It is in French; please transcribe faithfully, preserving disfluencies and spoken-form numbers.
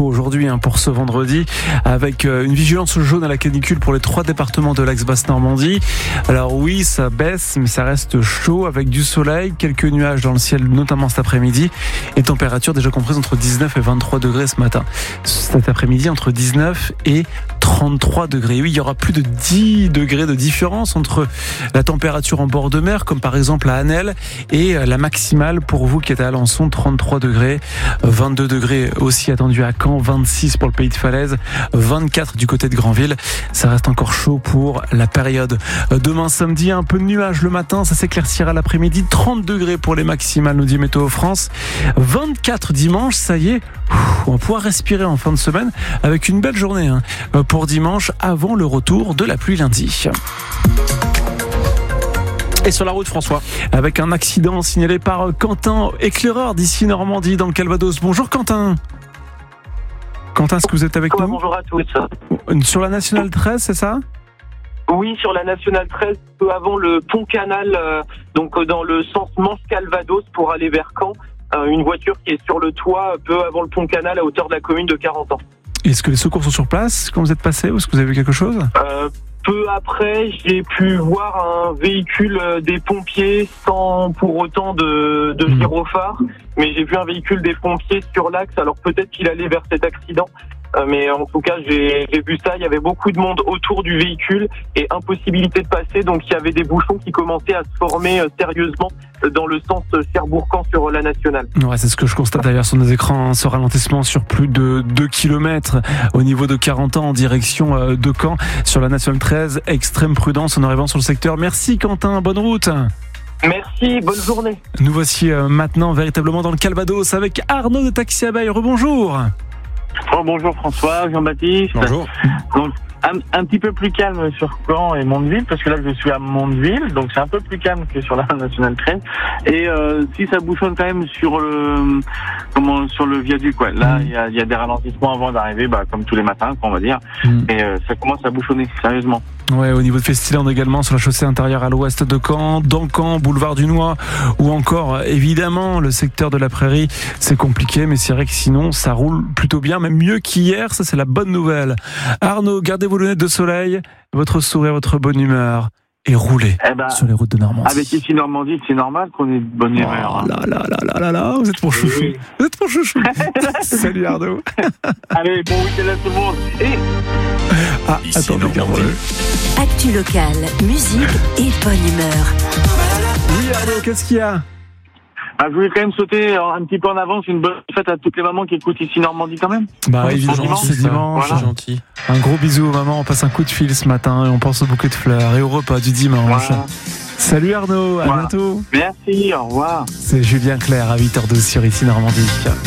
chaud aujourd'hui hein, pour ce vendredi, avec une vigilance jaune à la canicule pour les trois départements de l'Axe-Basse-Normandie. Alors oui, ça baisse, mais ça reste chaud, avec du soleil, quelques nuages dans le ciel, notamment cet après-midi, et température déjà comprise entre dix-neuf et vingt-trois degrés ce matin. Cet après-midi, entre dix-neuf et trente-trois degrés. Oui, il y aura plus de dix degrés de différence entre la température en bord de mer, comme par exemple à Anel, et la maximale pour vous qui êtes à Alençon, trente-trois degrés, vingt-deux degrés aussi attendus à Caen, vingt-six pour le Pays de Falaise, vingt-quatre du côté de Granville. Ça reste encore chaud pour la période. Demain samedi, un peu de nuages le matin, ça s'éclaircira l'après-midi, trente degrés pour les maximales, nous dit Météo France, vingt-quatre dimanche, ça y est, on va pouvoir respirer en fin de semaine avec une belle journée hein, pour dimanche avant le retour de la pluie lundi. Et sur la route, François, avec un accident signalé par Quentin, éclaireur d'ici Normandie dans le Calvados. Bonjour Quentin. Quentin, est-ce que vous êtes avec nous ? Bonjour à tous. Sur la Nationale treize, c'est ça ? Oui, sur la Nationale treize, peu avant le pont Canal, euh, donc euh, dans le sens Manche-Calvados pour aller vers Caen. Euh, une voiture qui est sur le toit peu avant le pont Canal à hauteur de la commune de Carentan. Est-ce que les secours sont sur place quand vous êtes passé ou est-ce que vous avez vu quelque chose ? euh, Peu après, j'ai pu voir un véhicule des pompiers sans pour autant de, de gyrophare, mais j'ai vu un véhicule des pompiers sur l'axe, alors peut-être qu'il allait vers cet accident. Mais en tout cas, j'ai, j'ai vu ça. Il y avait beaucoup de monde autour du véhicule et impossibilité de passer. Donc, il y avait des bouchons qui commençaient à se former sérieusement dans le sens Cherbourg-Caen sur la Nationale. Ouais, c'est ce que je constate d'ailleurs sur nos écrans. Hein, ce ralentissement sur plus de deux kilomètres au niveau de Carentan en direction de Caen sur la Nationale treize. Extrême prudence en arrivant sur le secteur. Merci Quentin. Bonne route. Merci, bonne journée. Nous voici maintenant véritablement dans le Calvados avec Arnaud de Taxi Abeille. Rebonjour. Oh, bonjour François, Jean-Baptiste. Bonjour. Donc, un, un petit peu plus calme sur Caen et Mondeville, parce que là je suis à Mondeville, donc c'est un peu plus calme que sur la Nationale treize. Et euh, si ça bouchonne quand même sur le comment sur le viaduc, quoi. Là il mmh. y, a, y a des ralentissements avant d'arriver, bah, comme tous les matins, on va dire. Mmh. Et euh, ça commence à bouchonner, sérieusement. Ouais, au niveau de Festiland également, sur la chaussée intérieure à l'ouest de Caen, dans Caen, boulevard du Noix, ou encore, évidemment, le secteur de la Prairie, c'est compliqué, mais c'est vrai que sinon, ça roule plutôt bien, même mieux qu'hier, ça c'est la bonne nouvelle. Arnaud, gardez vos lunettes de soleil, votre sourire, votre bonne humeur, et roulez eh ben, sur les routes de Normandie. Avec ici Normandie, c'est normal qu'on ait de bonne humeur. Oh là là là là là là, vous êtes mon chouchou. Oui. Vous êtes mon chouchou. Salut Arnaud. Allez, bon week-end à tout le monde. Et... Ah, attendez, gardez-le. Actu locale, musique et bonne humeur. Oui Arnaud, qu'est-ce qu'il y a ? Ah, je voulais quand même sauter un petit peu en avance une bonne fête à toutes les mamans qui écoutent ici Normandie quand même. Bah oui, évidemment, c'est dimanche. Voilà. C'est gentil. Un gros bisou aux mamans, on passe un coup de fil ce matin et on pense au bouquet de fleurs et au repas du dimanche. Voilà. Salut Arnaud, à voilà. bientôt. Merci, au revoir. C'est Julien Clerc à huit heures douze sur ici Normandie.